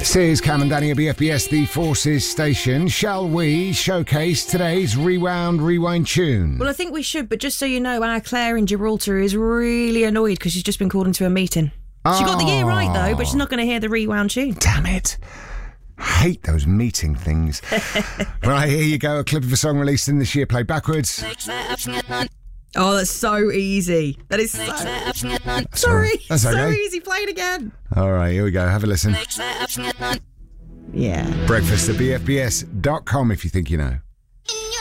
Says Cam and Danny at BFBS, the Forces station. Shall we showcase today's rewind tune? Well, I think we should, but just so you know, our Claire in Gibraltar is really annoyed because she's just been called into a meeting. She got the year right, though, but she's not going to hear the rewound tune. Damn it. I hate those meeting things. Right, here you go. A clip of a song released in this year, played backwards. Oh, that's so easy. That is so... Sorry. That's okay. So easy. Play it again. All right, here we go. Have a listen. Yeah. Breakfast at BFBS.com if you think you know.